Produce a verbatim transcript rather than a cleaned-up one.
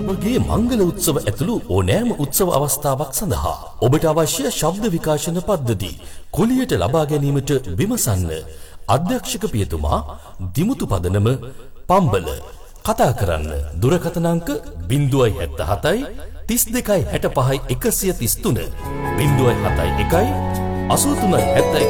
ඔබගේ මංගල උත්සව ඇතුළු ඕනෑම උත්සව අවස්ථාවක් සඳහා ඔබට අවශ්‍ය ශබ්ද විකාශන පද්ධති කුලියට ලබා ගැනීමට විමසන්න. අධ්‍යක්ෂක පියතුමා දිමුතු පදනම පම්බල. කතා කරන්න දුරකථන අංක ज़ीरो सात सात तीस दो सौ पैंसठ एकसिය තිස් තුන ज़ीरो सात एक अस्सी तीन सत्तर